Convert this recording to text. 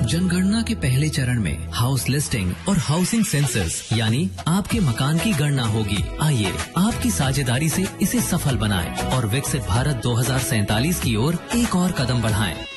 जनगणना के पहले चरण में हाउस लिस्टिंग और हाउसिंग सेंसस यानी आपके मकान की गणना होगी। आइए आपकी साझेदारी से इसे सफल बनाएं और विकसित भारत 2047 की ओर एक और कदम बढ़ाएं।